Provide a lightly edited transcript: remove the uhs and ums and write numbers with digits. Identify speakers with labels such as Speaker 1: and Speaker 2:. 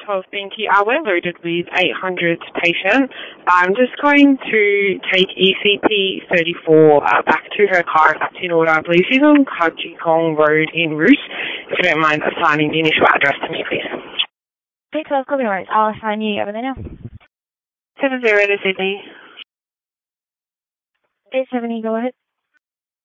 Speaker 1: 12, thank you. We're loaded with 800 patients. I'm just going to take ECP 34 back to her car if that's in order. I believe she's on Kaji Kong Road in Roos. If you don't mind assigning the initial address to me, please.
Speaker 2: 12, copy, right. I'll assign you over there now.
Speaker 1: 70 to Sydney.
Speaker 2: 870, go ahead.